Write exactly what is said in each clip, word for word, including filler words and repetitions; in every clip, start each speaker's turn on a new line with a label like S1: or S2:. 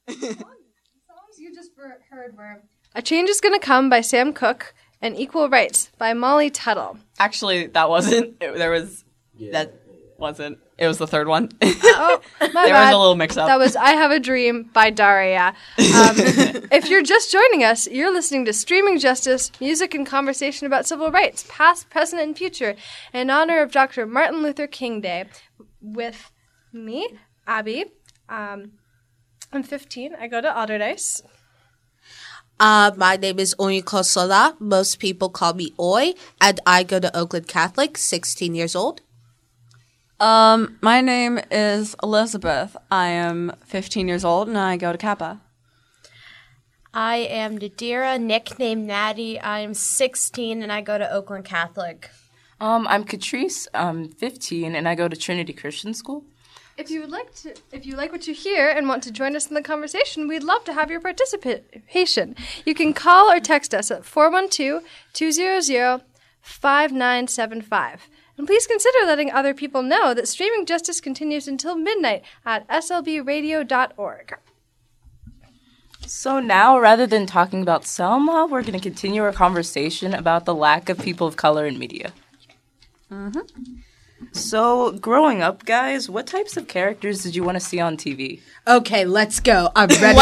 S1: The songs you just heard were A Change Is Gonna Come by Sam Cooke and Equal Rights by Molly Tuttle.
S2: Actually, that wasn't. It, there was. Yeah. That wasn't. It was the third one.
S1: Oh, my
S2: there
S1: bad.
S2: was a little mix-up.
S1: That was I Have a Dream by Daria. Um, if you're just joining us, you're listening to Streaming Justice, music and conversation about civil rights, past, present, and future, in honor of Doctor Martin Luther King Day, with me, Abby. Um, I'm fifteen. I go to Otterdice.
S3: Uh, my name is Oyinka Sola. Most people call me Oy, and I go to Oakland Catholic, sixteen years old.
S2: Um, my name is Elizabeth. I am fifteen years old, and I go to Kappa.
S4: I am Nadira, nicknamed Natty. I am sixteen, and I go to Oakland Catholic.
S5: Um, I'm Catrice. I'm fifteen, and I go to Trinity Christian School.
S1: If you would like to, if you like what you hear and want to join us in the conversation, we'd love to have your participation. You can call or text us at four one two, two zero zero, five nine seven five. And please consider letting other people know that Streaming Justice continues until midnight at s l b radio dot org.
S5: So now, rather than talking about Selma, we're going to continue our conversation about the lack of people of color in media. Mm-hmm. So, growing up, guys, what types of characters did you want to see on T V?
S3: Okay, let's go. I'm ready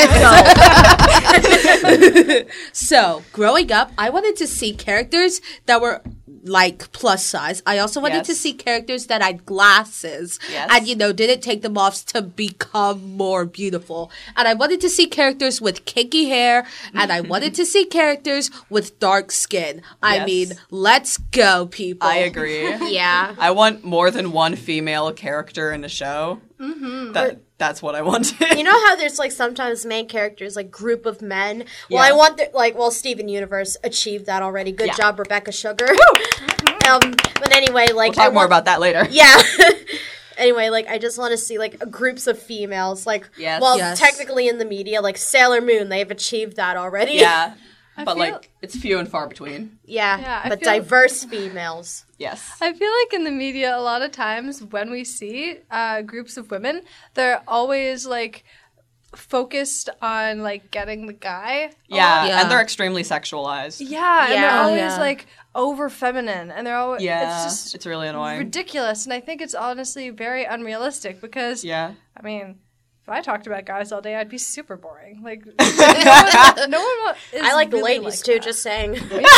S3: for this. So, growing up, I wanted to see characters that were like plus size. I also wanted
S5: Yes.
S3: to see characters that had glasses
S5: Yes.
S3: and, you know, didn't take them off to become more beautiful. And I wanted to see characters with kinky hair, and I wanted to see characters with dark skin. I
S2: Yes.
S3: mean, let's go, people.
S2: I agree.
S4: Yeah.
S2: I want more than one female character in a show. Mm-hmm. That that's what I wanted.
S4: You know how there's like sometimes main characters like group of men. Well,
S2: Yeah.
S4: I want the, like well Steven Universe achieved that already. Good
S2: Yeah.
S4: job, Rebecca Sugar. um, but anyway, like
S2: We'll talk
S4: I
S2: more
S4: want,
S2: about that later.
S4: Yeah. Anyway, like I just want to see like groups of females. Like,
S2: Yes.
S4: well,
S3: Yes.
S4: technically in the media, like Sailor Moon, they've achieved that already.
S2: Yeah. But,
S1: feel-
S2: like, it's few and far between.
S4: yeah.
S1: Yeah, I
S4: but
S1: feel-
S4: diverse females.
S2: Yes.
S1: I feel like in the media, a lot of times when we see uh, groups of women, they're always like focused on like getting the guy.
S2: Yeah,
S3: Yeah.
S2: and they're extremely sexualized.
S1: Yeah, and they're
S4: Yeah.
S1: always
S3: Yeah.
S1: like over feminine, and they're always
S2: Yeah,
S1: it's just
S2: it's really annoying.
S1: ridiculous. And I think it's honestly very unrealistic because
S2: Yeah.
S1: I mean, if I talked about guys all day, I'd be super boring. Like no one, no one wa- is
S4: I like the
S1: really
S4: ladies
S1: like
S4: too.
S1: that.
S4: Just saying.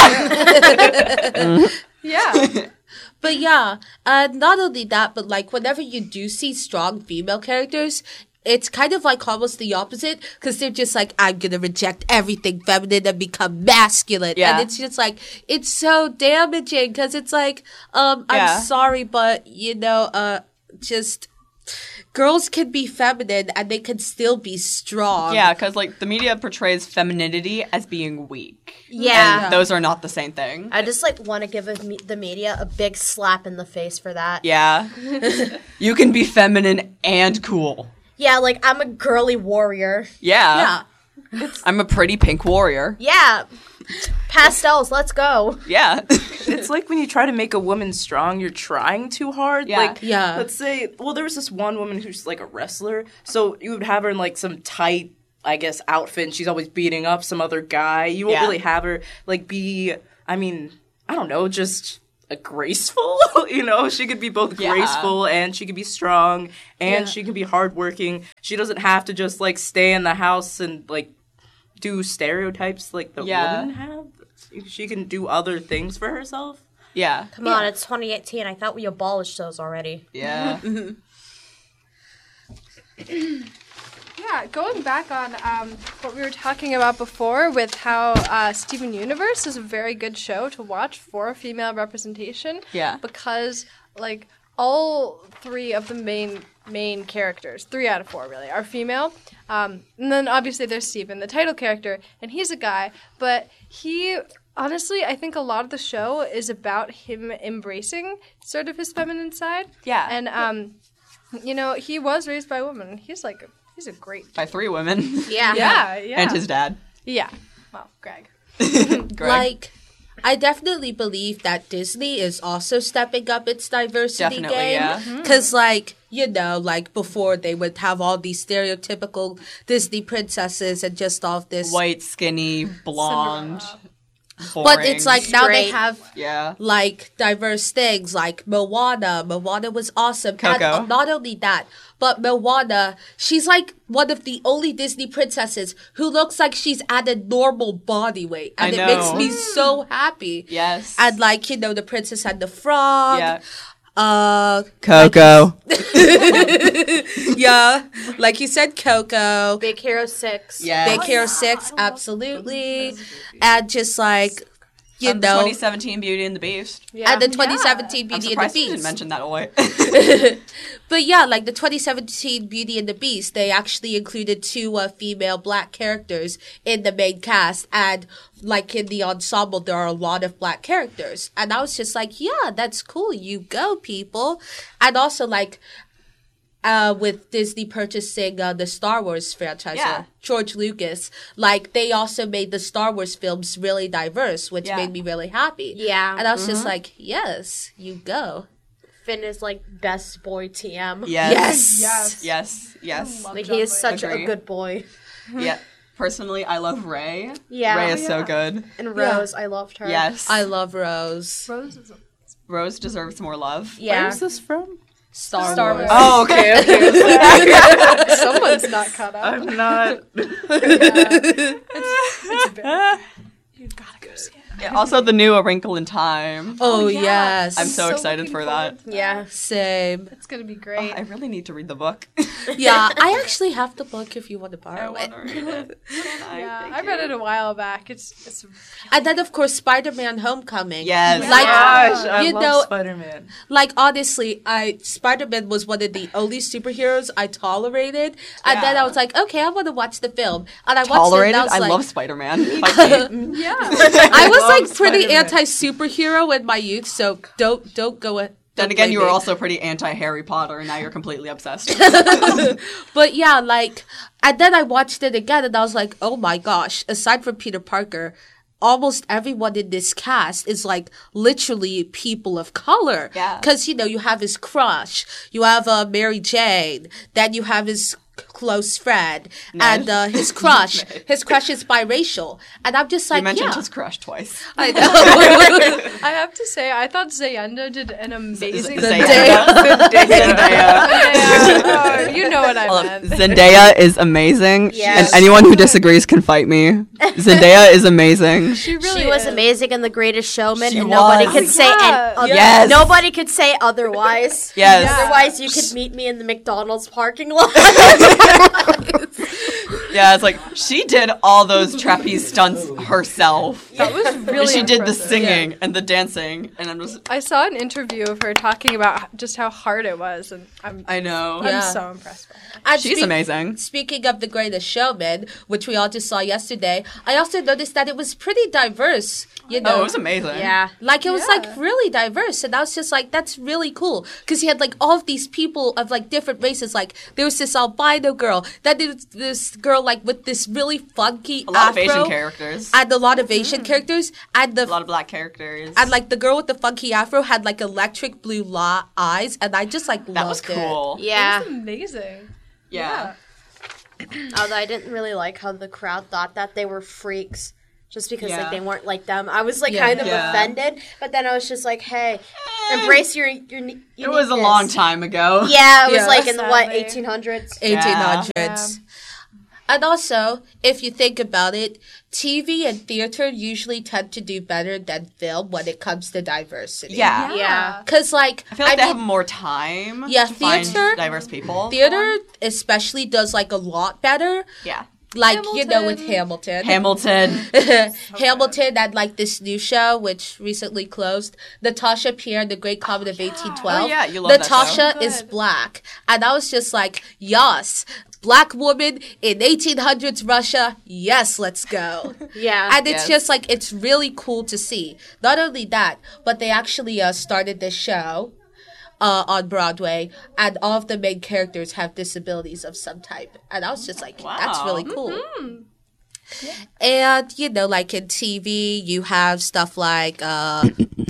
S1: Yeah.
S3: But yeah, uh, not only that, but like whenever you do see strong female characters, it's kind of like almost the opposite because they're just like, I'm going to reject everything feminine and become masculine.
S2: Yeah.
S3: And it's just like, it's so damaging because it's like, um,
S2: Yeah.
S3: I'm sorry, but you know, uh, just girls can be feminine and they can still be strong.
S2: Yeah, because, like, the media portrays femininity as being weak.
S4: Yeah.
S2: And those are not the same thing.
S4: I just like want to give a, me- the media a big slap in the face for that.
S2: Yeah. You can be feminine and cool.
S4: Yeah, like I'm a girly warrior.
S2: Yeah.
S3: Yeah.
S2: I'm a pretty pink warrior.
S4: Yeah. Pastels, let's go.
S2: Yeah.
S5: It's like when you try to make a woman strong, you're trying too hard.
S2: Yeah.
S5: Like,
S3: Yeah.
S5: let's say, well, there was this one woman who's like a wrestler, so you would have her in like some tight, I guess, outfit, and she's always beating up some other guy. You won't
S2: Yeah.
S5: really have her like be, I mean, I don't know, just a graceful. You know, she could be both
S2: Yeah.
S5: graceful and she could be strong and
S3: Yeah.
S5: she can be hardworking. She doesn't have to just like stay in the house and like do stereotypes like the
S2: Yeah.
S5: women have. She can do other things for herself.
S2: Yeah.
S4: Come on, it's twenty eighteen. I thought we abolished those already.
S2: Yeah.
S1: Yeah, going back on um, what we were talking about before with how uh, Steven Universe is a very good show to watch for female representation.
S2: Yeah.
S1: Because, like, all three of the main main characters, three out of four really, are female. Um, and then obviously there's Steven, the title character, and he's a guy. But he, honestly, I think a lot of the show is about him embracing sort of his feminine side.
S2: Yeah.
S1: And, um, you know, he was raised by a woman. He's like, a, he's a great
S2: By three women.
S4: Yeah.
S1: Yeah, yeah.
S2: And his dad.
S1: Yeah. Well, Greg.
S2: Greg.
S3: Like, I definitely believe that Disney is also stepping up its diversity
S2: Definitely,
S3: game.
S2: yeah.
S3: Because, like, you know, like before they would have all these stereotypical Disney princesses and just all this.
S2: White, skinny, blonde.
S3: But it's like now they
S4: Straight.
S3: have
S2: yeah.
S3: like diverse things like Moana. Moana was awesome.
S2: Coco.
S3: And not only that, but Moana, she's like one of the only Disney princesses who looks like she's at a normal body weight. And
S2: I
S3: it makes
S2: know.
S3: me so happy.
S2: Yes.
S3: And like, you know, the princess and the frog.
S2: yeah.
S3: Uh
S2: Coco.
S3: yeah. Like you said, Coco.
S4: Big Hero Six.
S2: Yeah.
S3: Big Hero Six, absolutely. And just like you
S2: Um, the
S3: know
S2: twenty seventeen Beauty and the Beast.
S3: and the twenty seventeen
S2: I'm
S3: Beauty and the
S2: surprised you didn't
S3: Beast.
S2: mention that away.
S3: But yeah, like the twenty seventeen Beauty and the Beast, they actually included two uh, female black characters in the main cast. And like in the ensemble, there are a lot of black characters. And I was just like, yeah, that's cool. You go, people. And also like, uh, with Disney purchasing uh, the Star Wars franchise,
S2: Yeah.
S3: uh, George Lucas, like they also made the Star Wars films really diverse, which
S2: Yeah.
S3: made me really happy.
S4: Yeah.
S3: And I was just like, yes, you go.
S4: Finn is like best boy T M.
S2: yes.
S3: Yes.
S2: Yes. Yes.
S4: Like he is such
S2: Agree.
S4: a good boy.
S2: Yeah. Personally, I love Ray.
S4: Yeah.
S2: Ray is so good.
S4: And Rose, I loved her.
S2: Yes.
S3: I love Rose.
S1: Rose is a-
S2: Rose deserves more love.
S4: Yeah.
S5: Where's this from?
S3: Star,
S1: Star
S3: Wars.
S1: Wars.
S2: Oh, okay, okay.
S1: Someone's not caught up.
S5: I'm not.
S1: It's very, you gotta go see it.
S2: Yeah, also, the new A Wrinkle in Time.
S3: Oh, yes.
S2: I'm so,
S1: So
S2: excited
S1: looking
S2: for
S1: forward
S2: that.
S4: Yeah.
S3: Same.
S1: It's gonna be
S2: Oh,
S1: great.
S2: I really need to read the book.
S3: Yeah, I actually have the book if you want to
S2: I
S3: borrow it.
S2: want to read it. Can I?
S1: yeah,
S2: Thank
S1: I read
S2: you.
S1: it a while back. It's it's
S3: And then, of course, Spider-Man Homecoming.
S2: Yes.
S3: Like,
S5: Gosh, I
S3: you
S5: love
S3: know,
S5: Spider-Man.
S3: like honestly, I Spider-Man was one of the only superheroes I tolerated. And then
S2: Yeah.
S3: I was like, okay, I want to watch the film. And I watched
S2: Tolerated?
S3: it and I was
S2: I
S3: like,
S2: love Spider-Man. Fight me.
S1: yeah.
S3: I was
S5: love
S3: like pretty
S5: Spider-Man.
S3: anti-superhero in my youth, so don't don't go it.
S2: Then again, you were also pretty anti-Harry Potter, and now you're completely obsessed.
S3: But yeah, like, and then I watched it again and I was like, oh my gosh, aside from Peter Parker, almost everyone in this cast is like literally people of color.
S2: Yeah.
S3: Because, you know, you have his crush, you have uh, Mary Jane, then you have his close friend, and uh, his crush. His crush is biracial. And I'm just
S2: You
S3: like,
S2: mentioned
S3: yeah.
S2: his crush twice.
S3: I know.
S1: I have to say, I thought Zayenda did an amazing.
S2: Zendaya. Zendaya.
S1: oh, you know what I
S2: Hold
S1: meant.
S2: up. Zendaya is amazing,
S4: Yes.
S2: and anyone who disagrees can fight me. Zendaya is amazing.
S1: She really
S4: She was
S1: is.
S4: amazing in The Greatest Showman,
S2: She
S4: and nobody
S2: was.
S4: could say
S1: Yeah.
S4: an- oth-
S2: Yes.
S4: nobody could say otherwise.
S2: Yes.
S4: Otherwise, you could meet me in the McDonald's parking lot.
S2: Yeah, it's like she did all those trapeze stunts herself.
S1: That was really.
S2: She did the
S1: impressive.
S2: singing and the dancing, and I'm just,
S1: I saw an interview of her talking about just how hard it was, and I'm
S2: I know.
S1: I'm
S3: Yeah.
S1: so impressed by her.
S3: And
S2: She's
S3: speak-
S2: amazing.
S3: Speaking of The Greatest Showman, which we all just saw yesterday, I also noticed that it was pretty diverse. You know,
S2: Oh, it was amazing.
S4: yeah.
S3: like it was
S1: Yeah.
S3: like really diverse, and I was just like, that's really cool because he had like all of these people of like different races. Like there was this albino girl, then there was this girl like with this really funky
S2: A lot of
S3: afro,
S2: Asian characters.
S3: and a lot of Asian characters, and the
S2: A lot of black characters.
S3: and like the girl with the funky afro had like electric blue la- eyes, and I just like
S2: that
S3: loved
S2: was
S3: it.
S2: cool.
S4: Yeah.
S1: It was amazing.
S2: Yeah.
S4: Although I didn't really like how the crowd thought that they were freaks. Just because
S2: Yeah.
S4: like they weren't like them, I was like
S3: Yeah.
S4: kind of
S2: Yeah.
S4: offended. But then I was just like, "Hey, embrace your your."
S2: It was a long time ago.
S4: Yeah, it was
S3: Yeah.
S4: like in the what
S1: Sadly.
S4: eighteen hundreds.
S3: eighteen hundreds.
S1: Yeah.
S3: And also, if you think about it, T V and theater usually tend to do better than film when it comes to diversity.
S2: Yeah.
S4: Yeah.
S3: Because, like,
S2: I feel like they
S3: mean,
S2: have more time
S3: Yeah,
S2: to find
S3: theater-
S2: diverse people.
S3: theater especially does, like, a lot better.
S2: Yeah.
S3: Like, you know, with Hamilton.
S2: Hamilton.
S3: Hamilton and, like, this new show, which recently closed, Natasha Pierre, The Great Comet of eighteen twelve.
S2: Oh, yeah, you love that
S3: Natasha
S1: show.
S3: is
S1: Good.
S3: black. And I was just like, yes, black woman in eighteen hundreds Russia, yes, let's go.
S4: Yeah.
S3: And it's
S2: Yes.
S3: just like, it's really cool to see. Not only that, but they actually uh, started this show uh, on Broadway, and all of the main characters have disabilities of some type. And I was just like, that's
S2: Wow.
S3: really cool. And, you know, like in T V, you have stuff like uh,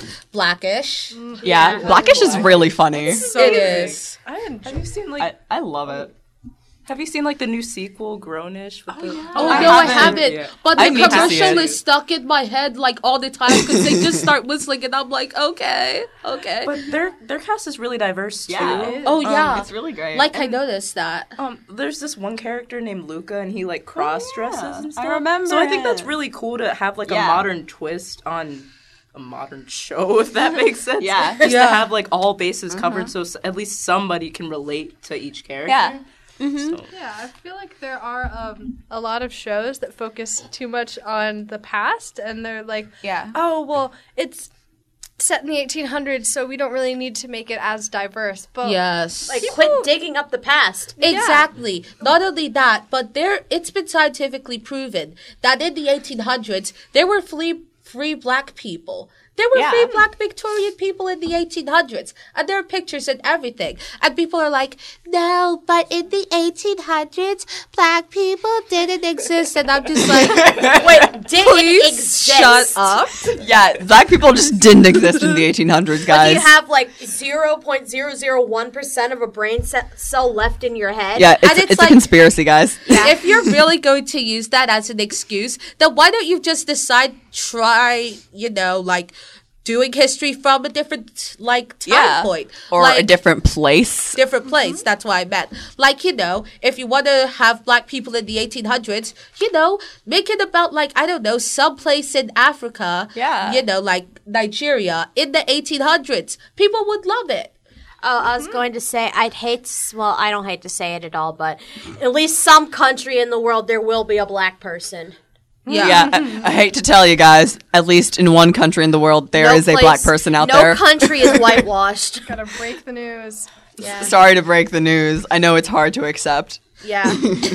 S3: Blackish.
S2: Yeah, Blackish is really funny.
S3: it is.
S5: I have you seen like
S2: I, I love it.
S5: Have you seen like the new sequel, Grownish? With oh, the-
S3: Oh,
S2: I
S3: no, I
S2: haven't.
S3: haven't.
S5: Yeah.
S3: But
S2: I
S3: the
S2: need to see
S3: commercial
S2: it.
S3: is stuck in my head like all the time because they just start whistling and I'm like, okay, okay.
S5: But their their cast is really diverse too.
S2: Yeah.
S3: oh, yeah.
S2: It's really great.
S3: like, I noticed that.
S5: Um, there's this one character named Luca, and he like cross dresses
S2: yeah.
S5: and
S2: I
S5: stuff.
S2: remember
S5: So I think that's
S2: it.
S5: really cool to have like
S2: Yeah.
S5: a modern twist on a modern show, if that makes sense.
S2: Yeah.
S5: Just
S3: Yeah.
S5: to have like all bases covered, so s- at least somebody can relate to each character.
S2: yeah.
S5: So,
S1: Yeah, I feel like there are um, a lot of shows that focus too much on the past, and they're like,
S2: Yeah.
S1: oh, well, it's set in the eighteen hundreds, so we don't really need to make it as diverse. But
S3: Yes.
S4: Like, quit digging up the past.
S3: Exactly. Not only that, but there it's been scientifically proven that in the eighteen hundreds there were free free black people. There were
S2: Yeah.
S3: free black Victorian people in the eighteen hundreds, and there are pictures and everything. And people are like, "No, but in the eighteen hundreds, black people didn't exist." And I'm just like,
S4: Wait, didn't
S3: "Please
S4: exist.
S3: shut up."
S2: Yeah, black people just didn't exist in the eighteen hundreds,
S4: But
S2: guys.
S4: you have like zero point zero zero one percent of a brain ce- cell left in your head.
S2: yeah, it's,
S3: and it's
S2: it's,
S3: like-
S2: a conspiracy, guys.
S3: If you're really going to use that as an excuse, then why don't you just decide, try, you know, like doing history from a different, like, time
S2: Yeah.
S3: point.
S2: Or
S3: like,
S2: a different place.
S3: different place. That's what I meant. Like, you know, if you want to have black people in the eighteen hundreds, you know, make it about, like, I don't know, someplace in Africa,
S2: Yeah.
S3: you know, like Nigeria in the eighteen hundreds. People would love it.
S4: Oh, I was going to say, I'd hate, s- well, I don't hate to say it at all, but at least some country in the world there will be a black person.
S3: Yeah.
S2: Yeah, I, I hate to tell you guys, at least in one country in the world, there is
S4: No
S2: a
S4: place-
S2: black person out
S4: no
S2: there.
S4: country is whitewashed.
S1: gotta break the news.
S4: Yeah.
S2: Sorry to break the news. I know it's hard to accept.
S4: Yeah.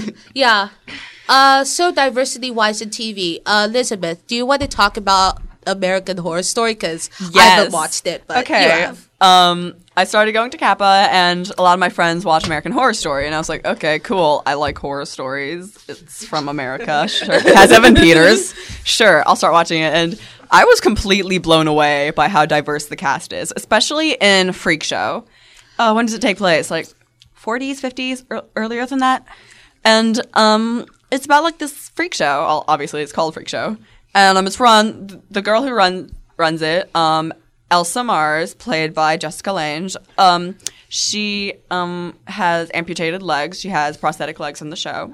S3: Yeah. Uh, so diversity-wise in T V, uh, Elizabeth, do you want to talk about American Horror Story? Because I haven't
S2: Yes.
S3: watched it, but you
S2: Okay.
S3: have.
S2: Um, I started going to Kappa, and a lot of my friends watch American Horror Story, and I was like, okay, cool. I like horror stories. It's from America. Sure. It has Evan Peters. Sure, I'll start watching it. And I was completely blown away by how diverse the cast is, especially in Freak Show. Uh, when does it take place? Like forties, fifties, er- earlier than that? And um, it's about like this freak show. Well, obviously, it's called Freak Show. And um, it's run, the girl who run, runs it, um, Elsa Mars, played by Jessica Lange, um, she um, has amputated legs. She has prosthetic legs in the show.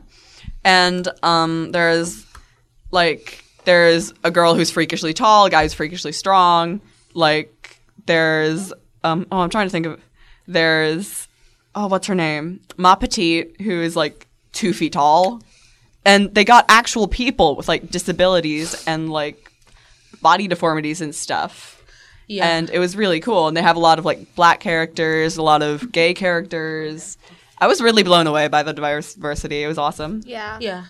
S2: And um, there's, like, there's a girl who's freakishly tall, a guy who's freakishly strong. Like, there's, um, oh, I'm trying to think of, there's, oh, what's her name? Ma Petite, who is, like, two feet tall. And they got actual people with, like, disabilities and, like, body deformities and stuff.
S3: Yeah.
S2: And it was really cool. And they have a lot of, like, black characters, a lot of gay characters. I was really blown away by the diversity. It was awesome.
S4: Yeah.
S3: yeah.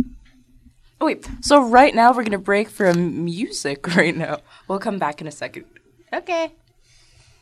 S5: oh wait, so right now we're gonna break for music right now. We'll come back in a second.
S4: Okay.